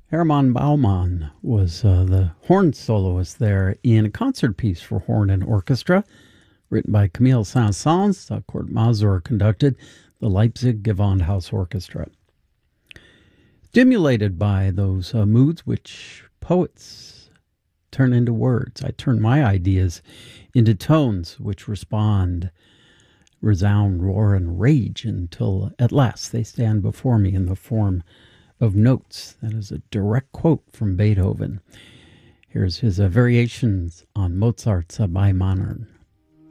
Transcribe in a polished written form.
Hermann Baumann was the horn soloist there in a concert piece for horn and orchestra, written by Camille Saint-Saëns. Kurt Masur conducted the Leipzig Gewandhaus Orchestra. Stimulated by those moods which poets turn into words, I turn my ideas into tones which respond, resound, roar, and rage until at last they stand before me in the form of notes. That is a direct quote from Beethoven. Here's his variations on Mozart's Bei Mannern.